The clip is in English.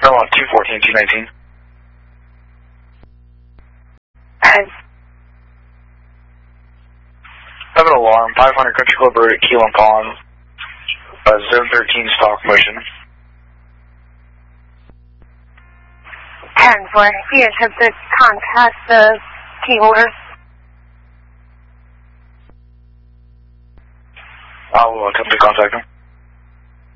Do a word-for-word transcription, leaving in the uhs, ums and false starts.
Belmont two fourteen, two nineteen. And I have an alarm, five hundred Country Club Road at Keel and Pond, uh, zone thirteen stock motion. ten four, be attempted to contact the keyword. I'll attempt to contact him.